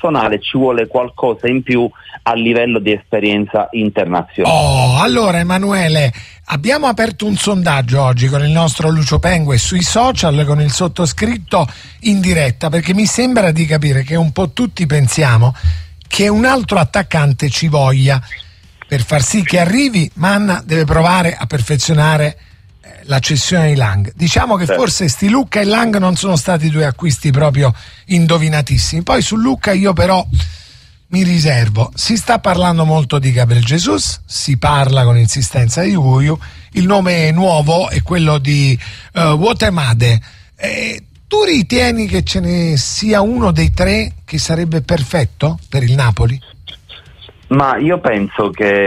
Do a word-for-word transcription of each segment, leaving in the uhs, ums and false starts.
personale ci vuole qualcosa in più a livello di esperienza internazionale. Oh, allora Emanuele, abbiamo aperto un sondaggio oggi con il nostro Lucio Pengue sui social, con il sottoscritto in diretta, perché mi sembra di capire che un po' tutti pensiamo che un altro attaccante ci voglia. Per far sì che arrivi, Manna deve provare a perfezionare la cessione di Lang. Diciamo che certo. Forse sti Lucca e Lang non sono stati due acquisti proprio indovinatissimi. Poi su Lucca io però mi riservo. Si sta parlando molto di Gabriel Jesus, si parla con insistenza di Guiu, il nome nuovo è quello di uh, Wotemade. Eh, tu ritieni che ce ne sia uno dei tre che sarebbe perfetto per il Napoli? Ma io penso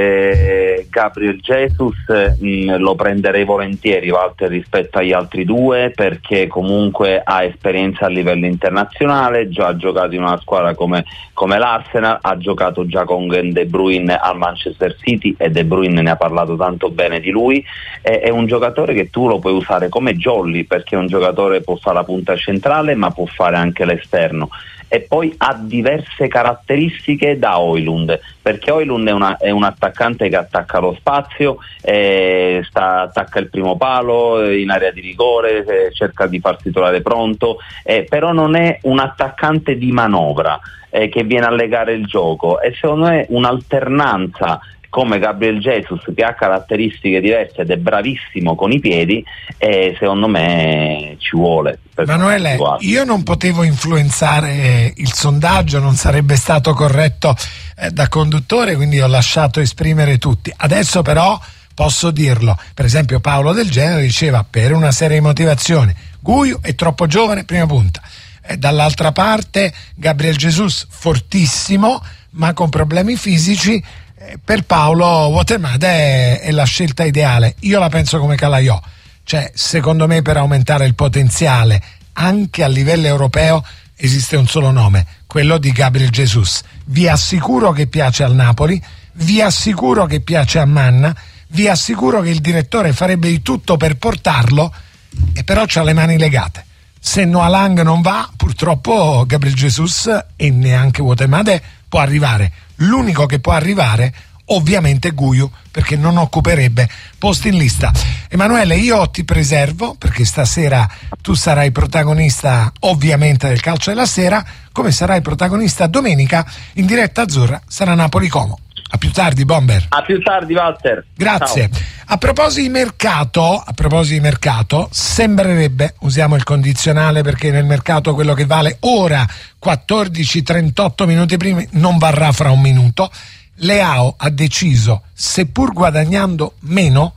che Gabriel Jesus mh, lo prenderei volentieri, Walter, rispetto agli altri due, perché comunque ha esperienza a livello internazionale, già ha giocato in una squadra come, come l'Arsenal, ha giocato già con De Bruyne al Manchester City e De Bruyne ne ha parlato tanto bene di lui. È, è un giocatore che tu lo puoi usare come jolly, perché è un giocatore che può fare la punta centrale ma può fare anche l'esterno. E poi ha diverse caratteristiche da Højlund, perché Højlund è, una, è un attaccante che attacca lo spazio, eh, sta, attacca il primo palo in area di rigore, eh, cerca di farsi trovare pronto, eh, però non è un attaccante di manovra eh, che viene a legare il gioco, e secondo me un'alternanza come Gabriel Jesus, che ha caratteristiche diverse ed è bravissimo con i piedi, e secondo me ci vuole. Emanuele, io non potevo influenzare il sondaggio, non sarebbe stato corretto eh, da conduttore, quindi ho lasciato esprimere tutti. Adesso però posso dirlo. Per esempio Paolo Del Genere diceva, per una serie di motivazioni, Guiu è troppo giovane, prima punta. Eh, dall'altra parte Gabriel Jesus fortissimo ma con problemi fisici. Per Paolo Wotemade è, è la scelta ideale. Io la penso come Calaiò, cioè secondo me per aumentare il potenziale anche a livello europeo esiste un solo nome, quello di Gabriel Jesus. Vi assicuro che piace al Napoli, vi assicuro che piace a Manna, vi assicuro che il direttore farebbe di tutto per portarlo, e però c'ha le mani legate. Se Noah Lang non va, purtroppo Gabriel Jesus e neanche Wotemade può arrivare. L'unico che può arrivare ovviamente è Guiu, perché non occuperebbe posti in lista. Emanuele, io ti preservo perché stasera tu sarai protagonista ovviamente del calcio della sera, come sarai protagonista domenica in diretta azzurra, sarà Napoli-Como. A più tardi, Bomber. A più tardi, Walter. Grazie. Ciao. A proposito di mercato, a proposito di mercato, sembrerebbe, usiamo il condizionale perché nel mercato quello che vale ora quattordici trentotto minuti prima non varrà fra un minuto. Leao ha deciso, seppur guadagnando meno,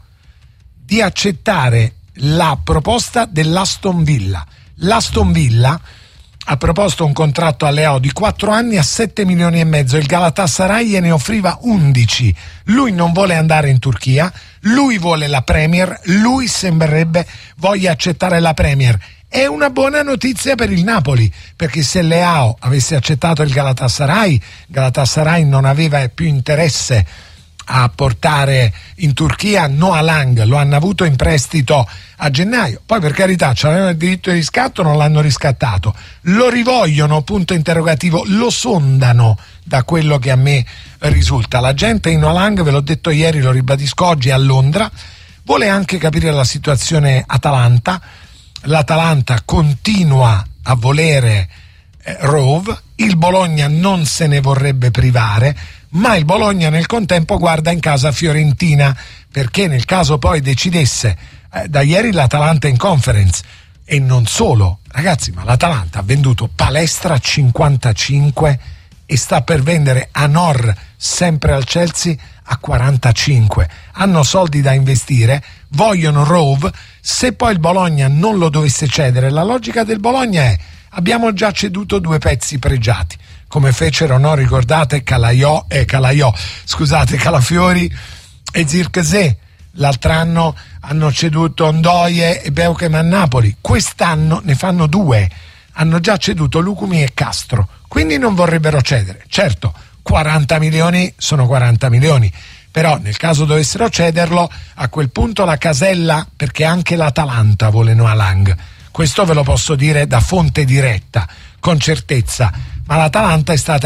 di accettare la proposta dell'Aston Villa. L'Aston Villa ha proposto un contratto a Leao di quattro anni a sette milioni e mezzo, il Galatasaray gliene offriva undici. Lui non vuole andare in Turchia, lui vuole la Premier, lui sembrerebbe voglia accettare la Premier. È una buona notizia per il Napoli, perché se Leao avesse accettato il Galatasaray, Galatasaray non aveva più interesse a portare in Turchia Noah Lang, lo hanno avuto in prestito a gennaio, poi per carità c'avevano il diritto di riscatto, non l'hanno riscattato, lo rivogliono, punto interrogativo, lo sondano, da quello che a me risulta. La gente in Noah Lang, ve l'ho detto ieri, lo ribadisco oggi, a Londra, vuole anche capire la situazione Atalanta. L'Atalanta continua a volere eh, Rove, il Bologna non se ne vorrebbe privare, ma il Bologna nel contempo guarda in casa Fiorentina, perché nel caso poi decidesse, eh, da ieri l'Atalanta in conference, e non solo, ragazzi, ma l'Atalanta ha venduto Palestra a cinquantacinque e sta per vendere Anor, sempre al Chelsea, a quarantacinque. Hanno soldi da investire, vogliono Rove. Se poi il Bologna non lo dovesse cedere, la logica del Bologna è: abbiamo già ceduto due pezzi pregiati, come fecero, no, ricordate, Calaiò, eh, Calaiò, scusate, Calafiori e Zirkzee. L'altro anno hanno ceduto Ndoye e Beukem a Napoli, quest'anno ne fanno due, hanno già ceduto Lucumi e Castro, quindi non vorrebbero cedere. Certo, quaranta milioni sono quaranta milioni, però nel caso dovessero cederlo, a quel punto la casella, perché anche l'Atalanta vuole Noah Lang, questo ve lo posso dire da fonte diretta, con certezza, ma l'Atalanta è stata